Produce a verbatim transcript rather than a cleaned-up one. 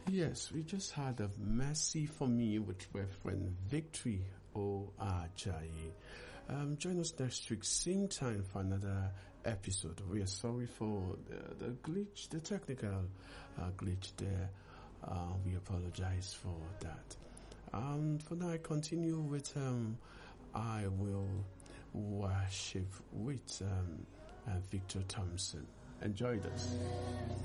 Yes, we just had a Mercy for Me with Reverend Victory O. Ajayi. Um, join us next week, same time for another episode. We are sorry for the, the glitch, the technical uh, glitch there. Uh, we apologize for that. Um, for now, I continue with um, I Will Worship with um, uh, Victor Thompson. Enjoy this.